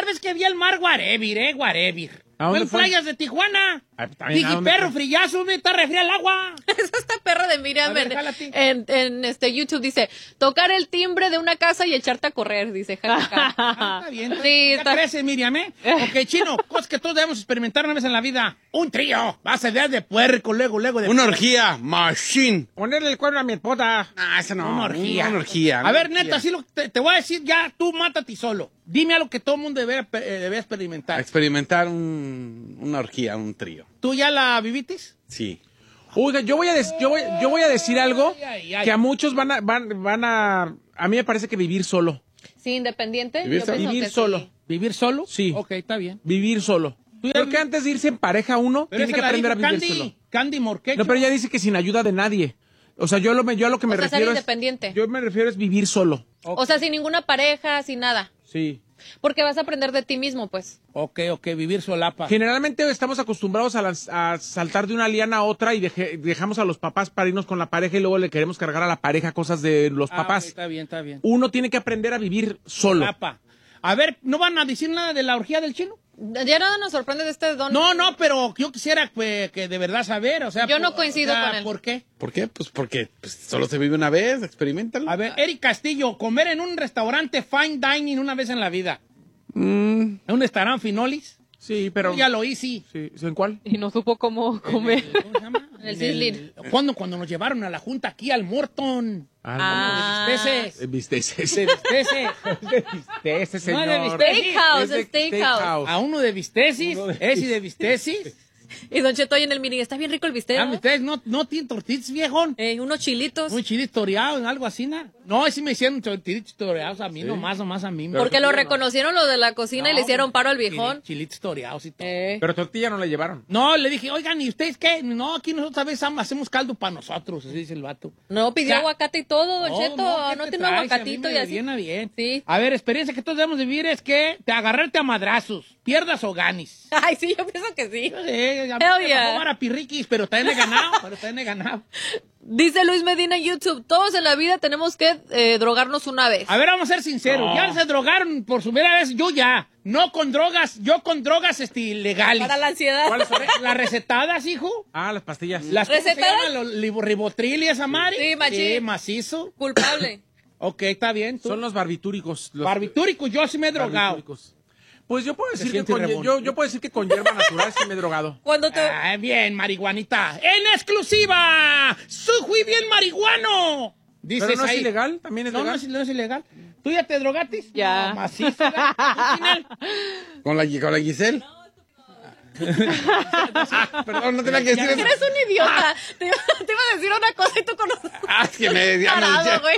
primera vez que vi el mar, Guarevir. ¿A dónde fue? En playas de Tijuana. Dije, perro, frillazo, me está refría el agua. Es esta perra de Miriam en YouTube dice, tocar el timbre de una casa y echarte a correr, dice. Está bien. Sí, ya crece, Miriam, ¿eh? Ok, Chino, cosas que todos debemos experimentar una vez en la vida. Un trío. Vas a ver de puerco, luego de... Una orgía. Machine. Ponerle el cuerno a mi esposa. Ah, esa no. Una orgía. Una orgía. A ver, neta, así te voy a decir ya, tú mátate solo. Dime algo que todo el mundo debe experimentar. Experimentar una orgía, un trío. ¿Tú ya la vivitis? Sí. Oiga, yo voy a decir algo que a muchos van a mí me parece que vivir solo. Sí, independiente. Vivir solo. Sí. ¿Vivir solo? Sí. Ok, está bien. Vivir solo. Creo que antes de irse en pareja uno tiene que aprender a vivir solo. Candy Morquecho. No, pero ella dice que sin ayuda de nadie. O sea, yo a lo que me refiero ser independiente. Yo me refiero es vivir solo. Okay. O sea, sin ninguna pareja, sin nada. Sí. Porque vas a aprender de ti mismo, pues. Ok, vivir solapa. Generalmente estamos acostumbrados a saltar de una liana a otra y dejamos a los papás para irnos con la pareja y luego le queremos cargar a la pareja cosas de los papás. Okay, está bien. Uno tiene que aprender a vivir solo. Solapa. A ver, ¿no van a decir nada de la orgía del Chino? Ya nada nos sorprende de este don. No, pero yo quisiera que de verdad saber, o sea... Yo no coincido con él. ¿Por qué? ¿Por qué? Pues porque solo se vive una vez, experimentalo. A ver, Eric Castillo, comer en un restaurante fine dining una vez en la vida. ¿En un restaurante Finolis? Sí, pero... Yo ya lo hice. Sí, ¿en cuál? Y no supo cómo comer. ¿Cómo se llama? En el Sizzling. Cuando nos llevaron a la junta aquí al Morton. Ah. De bisteces. Bisteces. De bisteces. Bisteces, señor. No, de bisteces. Steakhouse. A uno de bisteces. Ese de bisteces. Y Don Cheto ahí en el mini, está bien rico el bistec. Ah, ustedes no tienen tortillas, viejón. Unos chilitos. Un chile toreado, algo así, ¿no? No, sí me hicieron chilitos toreados a mí, ¿sí? nomás a mí. Porque lo reconocieron los de la cocina y le hicieron paro al viejón. Chilitos toreados y todo. Pero tortilla no le llevaron. No, le dije, oigan, ¿y ustedes qué? No, aquí nosotros a veces hacemos caldo para nosotros, así dice el vato. No, pidió aguacate y todo, Don Cheto. No tiene aguacatito y así. Bien. Sí. A ver, experiencia que todos debemos vivir es que agarrarte a madrazos, pierdas o ganes. Ay, sí, yo pienso que sí. Hell yeah. A pirriquis, pero también he ganado. Dice Luis Medina en YouTube, todos en la vida tenemos que drogarnos una vez. A ver, vamos a ser sinceros. Ya se drogaron por su primera vez, yo ya. No con drogas, yo con drogas legales. Para la ansiedad. ¿Cuáles son? Las recetadas, hijo. Ah, las pastillas. ¿Las recetadas? Los ribotril y esa madre. Sí, machín. Sí, macizo. Culpable. Ok, está bien. ¿Tú? Son los barbitúricos. Barbitúricos, yo sí me he drogado. Pues yo puedo decir que con hierba natural sí me he drogado. Bien, marihuanita. ¡En exclusiva! ¡Soy bien marihuano! Dices ¿Pero no ahí. es ilegal? ¿También es legal? No es ilegal. ¿Tú ya te drogaste? Ya. No, macizo. ¿Con la Giselle? Perdón, no tenía que decir eso. Eres un idiota. Te iba a decir una cosa y tú conoces. Es que me Parado, güey.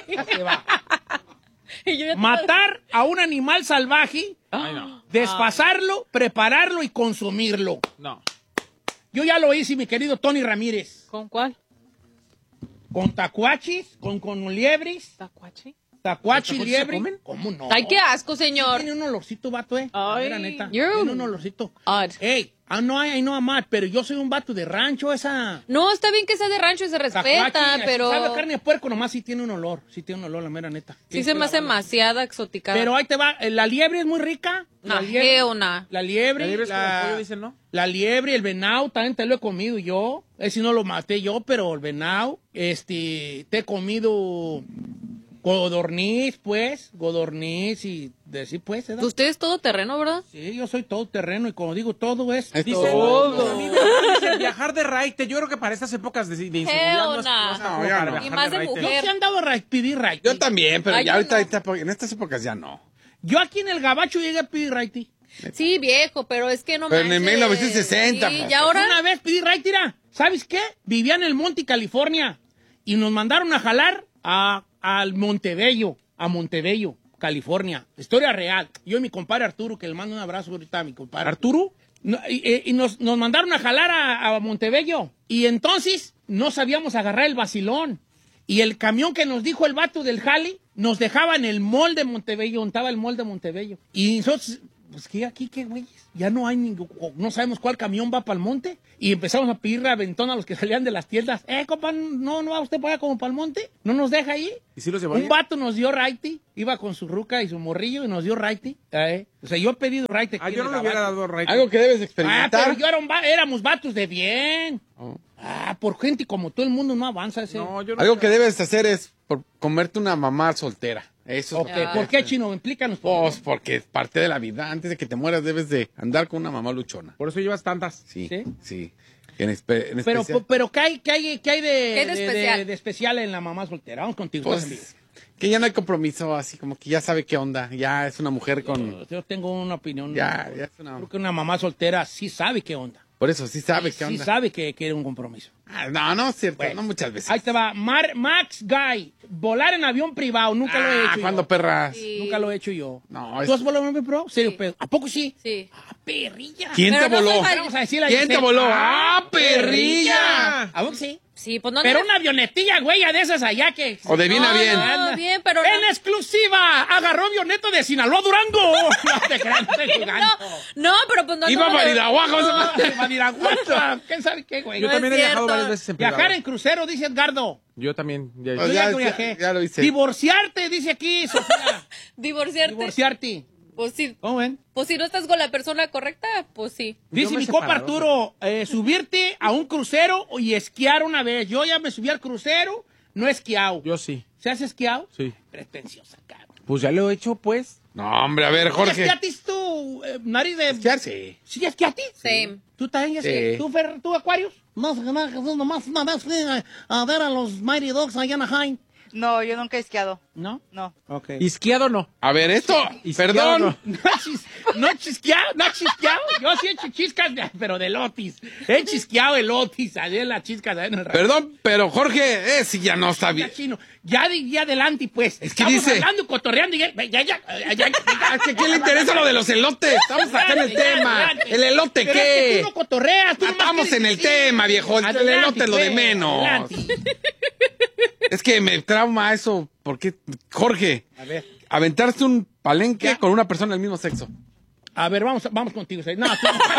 Matar a un animal salvaje, desfasarlo, prepararlo y consumirlo. No. Yo ya lo hice, mi querido Tony Ramírez. ¿Con cuál? Con tacuachis, con liebres. ¿Tacuachi? Tacuachi, liebre. ¿Cómo no? Ay, qué asco, señor. Sí, tiene un olorcito, vato, Ay, la neta. you're Tiene un olorcito. odd. Ey, I know amar, pero yo soy un vato de rancho, esa. No, está bien que sea de rancho y se respeta, Tacuachi, pero... sabe a carne de puerco, nomás sí tiene un olor. Sí tiene un olor, la mera neta. Sí se me hace demasiada exoticada. Pero ahí te va. La liebre es muy rica. La liebre, La liebre es como pollo, dicen, ¿no? La liebre, el venado, también te lo he comido yo. Ese no lo maté yo, pero el venado. Te he comido codorniz, pues. Codorniz y decir, pues. ¿verdad? Usted es todo terreno, ¿verdad? Sí, yo soy todo terreno y como digo, todo es. Es Dicen, todo. dicen viajar de raite. Yo creo que para estas épocas de inseguridad no es como ya para no. viajar Y más de raite. mujer. Yo sí he andado a pedir raite. Yo también, pero Ay, ya yo ahorita, no. en estas épocas ya no. Yo aquí en el Gabacho llegué a pedir raite. Sí, viejo, pero es que no Pero en manches. 1960, Sí, pues. y ahora... Una vez pedí raite, mira, ¿sabes qué? Vivía en el Monte, California, y nos mandaron a jalar al Montebello, California. Historia real. Yo y mi compadre Arturo, que le mando un abrazo ahorita a mi compadre. ¿Arturo? Y nos mandaron a jalar a Montebello. Y entonces no sabíamos agarrar el vacilón. Y el camión que nos dijo el vato del jali nos dejaba en el mall de Montebello, donde estaba el mall de Montebello. Y nosotros, pues ¿qué aquí qué güeyes? Ya no hay no sabemos cuál camión va para el monte. Y empezamos a pedir aventón a los que salían de las tiendas. Compa, no va usted para allá como para el monte. ¿No nos deja ahí? ¿Y si los llevó Un ahí? vato nos dio raite. Iba con su ruca y su morrillo y nos dio raite. O sea, yo he pedido raite. Yo no le hubiera dado raite. Algo que debes experimentar. Pero éramos vatos de bien. Por gente como todo el mundo no avanza ese. No, yo no. Algo que debes hacer es comerte una mamá soltera. Eso es Ok, ¿por qué, Chino? Explícanos. Pues porque es parte de la vida. Antes de que te mueras debes de andar con una mamá luchona. Por eso llevas tantas. Sí, ¿Sí? sí. En especial. Pero ¿qué hay de especial? de especial en la mamá soltera? Vamos contigo. estás en vivo. Pues, que ya no hay compromiso, así como que ya sabe qué onda. Ya es una mujer con... Yo tengo una opinión. Ya es una... Creo que una mamá soltera sí sabe qué onda. Por eso sí sabe qué Sí onda. sabe que quiere un compromiso. No es cierto. Bueno, no muchas veces. Ahí te va. Max Guy. Volar en avión privado. Nunca lo he hecho ¿cuándo, yo. perras? Sí. Nunca lo he hecho yo. No, ¿Tú has volado en avión privado? ¿Serio, Sí. pedo? ¿A poco sí? Sí. Perrilla. ¿Quién Pero te no voló? soy mal- Vamos a decirle a ¿Quién te Giselle. voló? Perrilla! ¿A poco sí? Sí, pues no. Pero no- una avionetilla, güey, de esas allá que... O de bien a no, bien. No, bien, pero ¡En no. exclusiva! ¡Agarró avioneta de Sinaloa, Durango! No te creas, no estoy jugando. No, pero pues no. Iba a no, Badiraguaja. Badiraguaca. ¿Quién sabe qué, güey? Yo No también he es viajado cierto. varias veces en Viajar privado. en crucero, dice Edgardo. Yo también. Ya- Yo Pues ya ya- que viajé. ya lo hice. Divorciarte, dice aquí, Sofía. Divorciarte. Divorciarte. Pues sí. ¿Cómo ven? Pues si no estás con la persona correcta, pues sí. Dice me he mi compa separado, Arturo, subirte a un crucero y esquiar una vez. Yo ya me subí al crucero, no he esquiado. Yo sí. ¿Se has esquiado? Sí. Pretenciosa, cabrón. Pues ya lo he hecho, pues. No, hombre, a ver, Jorge. ¿Esquiatis tú, nariz de...? Esquiarse. ¿Sí esquiatis? Sí. ¿Tú también Sí. esquiatis? ¿Tú, Aquarius? Más que nada, Jesús, nomás una vez fui a ver a los Mighty Dogs allá en Anaheim. No, yo nunca he esquiado. ¿No? No. Ok. Isquiado no. A ver, esto. Izquierdo Perdón. no. No he chisqueado, no he chisqueado. Yo sí he hecho chiscas, pero de lotis. He chisqueado el lotis, allá en las chiscas, allá en el radio. Perdón, pero Jorge, sí ya no está bien. Ya, Chino, ya di adelante, pues. Es que Estamos dice- hablando y cotorreando y ya. ¿A quién le interesa lo de los elotes? Estamos acá en el tema. ¿El elote Pero es que qué? tú no cotorreas. Tú nomás Estamos quieres en el decir. tema, viejo. El Adelante, elote es lo de pues, menos. adelante. Es que me trauma eso, porque, Jorge, A ver. aventarse un palenque Ya. con una persona del mismo sexo. A ver, vamos contigo. No, tú no.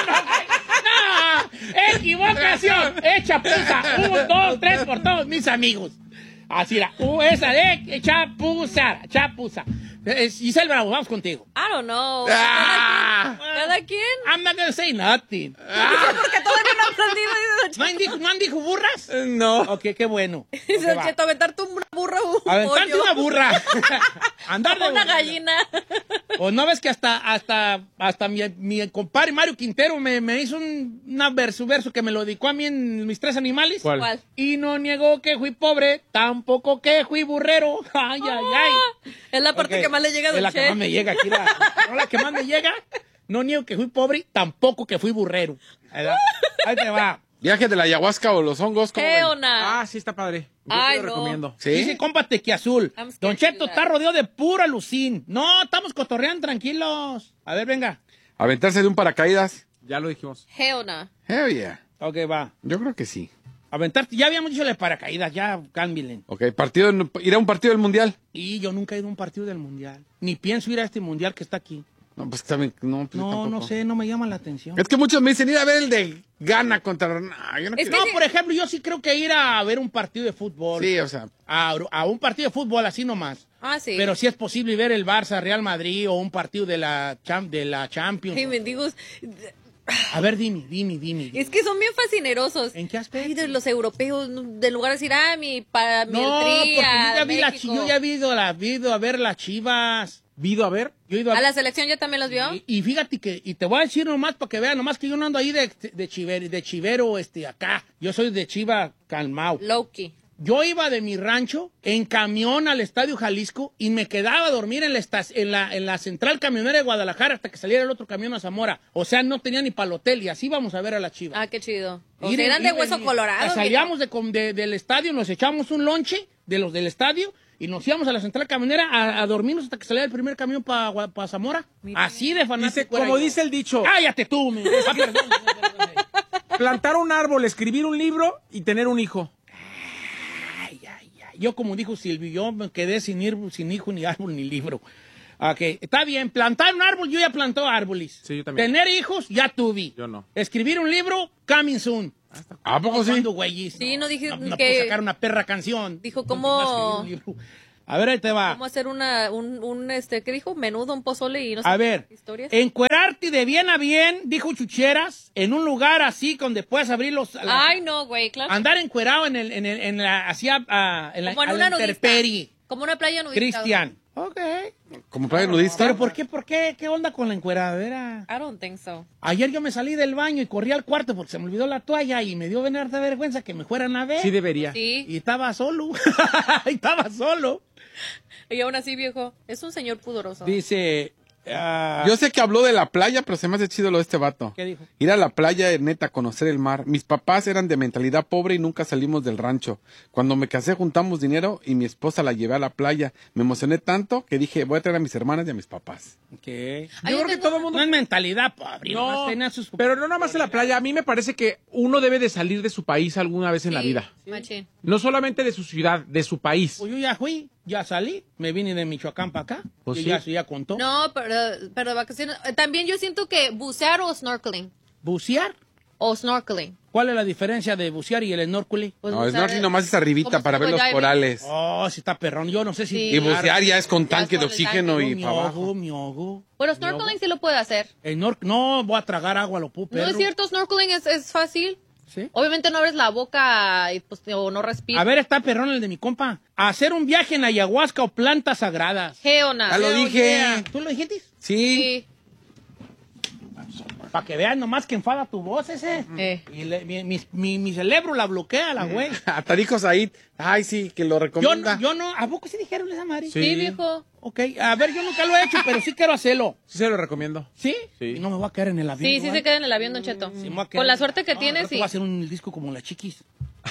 ¡No! ¡Equivocación! ¡Chapuza! 1, 2, 3 por todos mis amigos. Así era. Esa de chapuza. Giselle Bravo, vamos contigo. I don't know. ¡Ah! Cada quien. I'm not gonna say nothing. Porque todavía no he aprendido. ¿No han dicho burras? No. Ok, qué bueno. Dice Ok, el va. Cheto, aventarte una burra o un Aventarte pollo. una burra. Andar de Una gallina. O no ves que hasta mi compadre Mario Quintero me hizo un verso que me lo dedicó a mí en Mis Tres Animales. ¿Cuál? ¿Cuál? Y no niego que fui pobre, tampoco que fui burrero. Ay, ay, ay. Es la parte Ok, que más le llega a es Don la que Che. más me llega aquí. La que más me llega. No niego que fui pobre, tampoco que fui burrero. ¿Verdad? Ahí te va. Viaje de la ayahuasca o los hongos, ¿cómo ven? Geona. Ah, sí está padre. Yo Ay, te lo no. recomiendo. ¿Sí? Dice compa Tequiazul. I'm scared Don to Cheto do that. está rodeado de pura lucín. No, estamos cotorreando tranquilos. A ver, venga. Aventarse de un paracaídas. Ya lo dijimos. Geona. Hell yeah. Ok, va. Yo creo que sí. Aventarte. Ya habíamos dicho de paracaídas, ya cámbienle. Ok, ir a un partido del mundial. Y yo nunca he ido a un partido del mundial. Ni pienso ir a este mundial que está aquí. No, pues también, no, pues No, tampoco. no sé, no me llama la atención. Es que muchos me dicen ir a ver el de Ghana contra. No, yo no Es quiero. No, sí. por ejemplo, yo sí creo que ir a ver un partido de fútbol. Sí, o sea. A un partido de fútbol así nomás. Ah, sí. Pero sí es posible ver el Barça, Real Madrid o un partido de la Champions. Ay, mendigos. A ver, dime. Es que son bien fascinerosos. ¿En qué aspecto? Ay, de los europeos, de lugar de decir, mi No, porque yo ya vi México. yo ya he ido a ver las Chivas. ¿Vido a ver? Yo he ido ¿A la selección ya también los vio? y fíjate que, y te voy a decir nomás para que vean, nomás que yo no ando ahí de chivero, acá. Yo soy de Chiva calmao. Loki. Yo iba de mi rancho en camión al Estadio Jalisco y me quedaba a dormir en la central camionera de Guadalajara hasta que saliera el otro camión a Zamora. O sea, no tenía ni para el hotel y así íbamos a ver a la Chivas. Ah, qué chido. O Ir sea, en- eran de ir en- hueso colorado. Salíamos del estadio, nos echamos un lonche de los del estadio y nos íbamos a la central camionera a dormirnos hasta que salía el primer camión para Zamora. Mira. Así de fanático. era Como yo. dice el dicho, ¡Cállate tú! Perdón. plantar un árbol, escribir un libro y tener un hijo. Yo, como dijo Silvio, yo me quedé sin hijo, ni árbol, ni libro. Ok, está bien. Plantar un árbol, yo ya plantó árboles. Sí, yo también. Tener hijos, ya tuve. Yo no. Escribir un libro, coming soon. ¿A poco sí? ¿Cuándo, güeyes? Sí, no dije no que- puedo sacar una perra canción. Dijo No, cómo- no escribir un libro. A ver, ahí te va. Vamos a hacer ¿qué dijo? Menudo, un pozole y no sé A ver, historias. encuerarte de bien a bien, dijo Chucheras, en un lugar así donde puedes abrir los... Ay, no, güey, claro. Andar encuerado en la... Así, en la Como en a la una nudista. intemperie. Como una playa nudista. Cristian. Ok. ¿Como playa nudista? Pero ¿por qué? ¿Qué onda con la encueradera? I don't think so. Ayer yo me salí del baño y corrí al cuarto porque se me olvidó la toalla y me dio harta vergüenza que me fueran a ver. Sí debería. Sí. Y estaba solo. Estaba solo. Y aún así, viejo, es un señor pudoroso. Dice... Yo sé que habló de la playa, pero se me hace chido lo de este vato. ¿Qué dijo? Ir a la playa, neta, conocer el mar. Mis papás eran de mentalidad pobre y nunca salimos del rancho. Cuando me casé juntamos dinero y mi esposa la llevé a la playa. Me emocioné tanto que dije, voy a traer a mis hermanas y a mis papás. ¿Qué? Ay, Yo yo creo que tengo- todo el mundo... No es mentalidad, pobre. No, nomás tenía sus- pero no nada más en la playa. A mí me parece que uno debe de salir de su país alguna vez en la Sí, vida. machín. No solamente de su ciudad, de su país. Pues yo ya fui, ya salí, me vine de Michoacán para acá. Pues Yo sí. ya contó. No, pero de vacaciones. También yo siento que bucear o snorkeling. ¿Bucear? O snorkeling. ¿Cuál es la diferencia de bucear y el snorkeling? Pues No, bucear snorkeling nomás es arribita como para ver los scuba diving. corales. Oh, sí está perrón. Yo no sé si... Sí. Y bucear ya es con Ya tanque es de con el oxígeno tanque. y mi para ojo, abajo. mi ojo. Bueno, snorkeling sí lo puede hacer. No, voy a tragar agua, lo puedo, No es cierto, snorkeling es fácil. ¿Sí? Obviamente no abres la boca y, pues, o no respiras. A ver, está perrón el de mi compa. Hacer un viaje en ayahuasca o plantas sagradas. Geona. Ya lo dije. ¿Tú lo dijiste? Sí. Sí. Para que vean nomás que enfada tu voz ese. Y mi cerebro la bloquea, la güey. Hasta dijo Said. Ay, sí, que lo Yo recomienda. no, ¿a poco sí dijeron esa madre? Sí, viejo. Ok, a ver, yo nunca lo he hecho, pero sí quiero hacerlo. Sí se lo recomiendo. ¿Sí? Sí. Y no me voy a caer en el avión. Sí, sí se queda en el avión, Don Cheto. Sí, me voy a quedar- Con la suerte que No, tienes, al rato sí. voy a hacer un disco como las chiquis.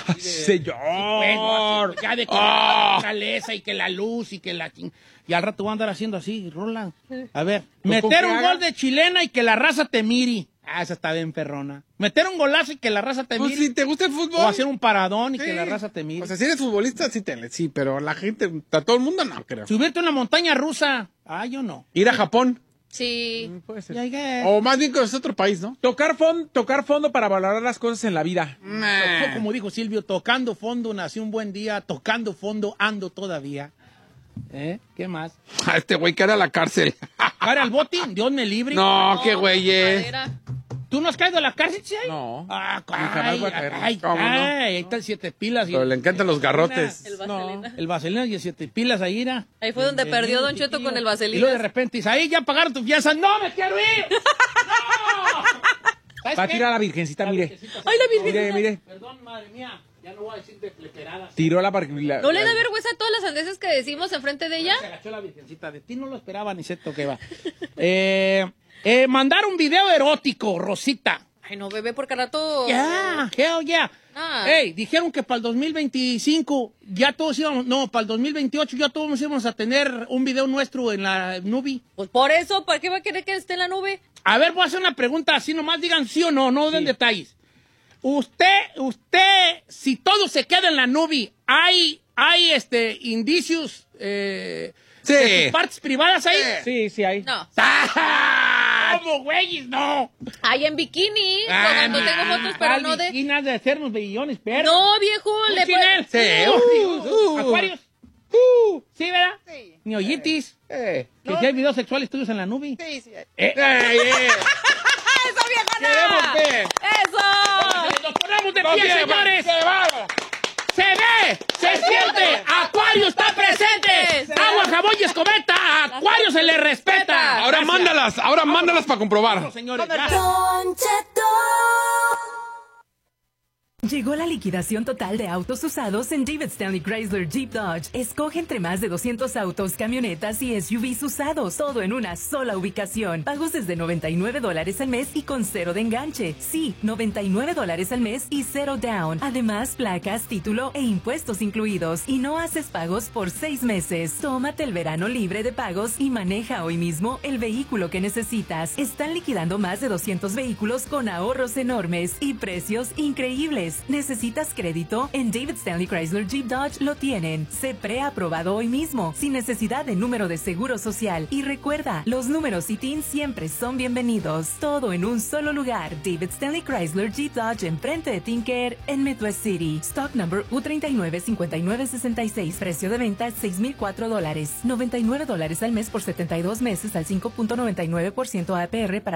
Señor. Ya de que la caleza y que la luz y que la... Y al rato voy a andar haciendo así, rola. A ver, meter un gol de chilena y que la raza te mire. Ah, esa está bien perrona. Meter un golazo y que la raza te Pues mire. si te gusta el fútbol. O hacer un paradón y Sí. que la raza te mire. O sea, si eres futbolista, sí, pero la gente, a todo el mundo no creo. Subirte a una montaña rusa. Ah, yo no. Ir a Japón. Sí. Puede ser. Ya llegué. O más bien conocer otro país, ¿no? Tocar fondo para valorar las cosas en la vida. Como dijo Silvio, tocando fondo, nací un buen día, tocando fondo, ando todavía. ¿Qué más? A este güey que era a la cárcel. ¿Para el botín? Dios me libre. No, qué güey es. Madera. ¿Tú no has caído a la cárcel, sí? No. Ah, jamás voy a caer. ¿Cómo no? ahí están 7 pilas. Pero le encantan los garrotes. El vaselina. El vaselina y 7 pilas ahí, era. Ahí fue donde perdió Don Cheto con el Y luego de vaselina. repente dice, ahí ya pagaron tu fianza. ¡No, me quiero ir! ¡No! ¿Sabes Va a qué? tirar a la virgencita, mire. ¡Ay, la virgen! Mire. Perdón, madre mía. Ya no voy a decir de fleteradas. Tiró la... ¿No le da vergüenza todas las sandeces que decimos enfrente de ella? Se agachó la virgencita. De ti no lo esperaba ni sé qué va. Mandar un video erótico, Rosita. Ay, no, bebé, porque al rato... Ya, hell yeah. Ah. Ey, dijeron que para el 2025 ya todos íbamos, no, para el 2028 ya todos íbamos a tener un video nuestro en la nube. Pues por eso, ¿para qué va a querer que esté en la nube? A ver, voy a hacer una pregunta así, nomás digan sí o no, no den detalles. Usted, si todo se queda en la nube, hay indicios de sus partes privadas ahí. Sí, hay. No. ¿Cómo, güeyes? No. Ay, en bikini, cuando tengo fotos, pero no de... Esquinas de hacernos billones, pero. No, viejo, le Chinel. puedo... Acuarios. ¿Sí, verdad? Sí. Ni hoyitis. Que si hay videos sexuales tuyos en la nube. Sí. ¡Eso, viejona! ¡Eso! ¡Nos ponemos de pie, señores! ¡Se ve! ¡Se siente! ¡Acuario está presente! ¡Agua, jabón y escobeta! ¡A Acuario se le respeta! Ahora Gracias. mándalas para comprobar. Señores, gracias. Llegó la liquidación total de autos usados en David Stanley Chrysler Jeep Dodge. Escoge entre más de 200 autos, camionetas y SUVs usados, todo en una sola ubicación. Pagos desde $99 al mes y con 0 de enganche. Sí, $99 al mes y 0 down. Además, placas, título e impuestos incluidos. Y no haces pagos por 6 meses. Tómate el verano libre de pagos y maneja hoy mismo el vehículo que necesitas. Están liquidando más de 200 vehículos con ahorros enormes y precios increíbles. interés. ¿Necesitas crédito? En David Stanley Chrysler Jeep Dodge lo tienen. Sé preaprobado hoy mismo, sin necesidad de número de seguro social. Y recuerda, los números y TIN siempre son bienvenidos. Todo en un solo lugar. David Stanley Chrysler Jeep Dodge enfrente de Tinker en Midwest City. Stock number U395966. Precio de venta $6,004. $99 al mes por 72 meses al 5.99% APR para